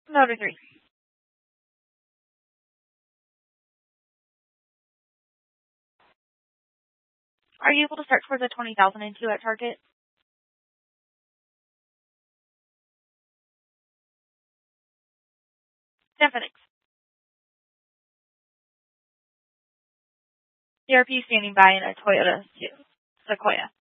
Motor 3. Are you able to search for the 2002 at Target? Infinix. DRP standing by in a Toyota Sequoia.